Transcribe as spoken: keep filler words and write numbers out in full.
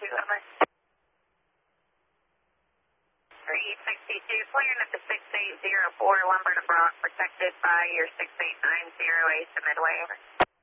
two, over. three sixty-two, clearing at the six eight zero four, Lumber to Brock, protected by your six eight nine zero eight to Midway, over.